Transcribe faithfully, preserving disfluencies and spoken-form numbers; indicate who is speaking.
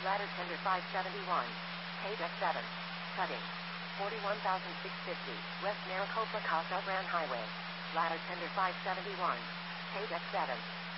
Speaker 1: Ladder tender five seventy-one. Paid F seven. Cutting. forty-one thousand six hundred fifty. West Maricopa Casa Grande Highway. Ladder tender five seventy-one. Paid F seven.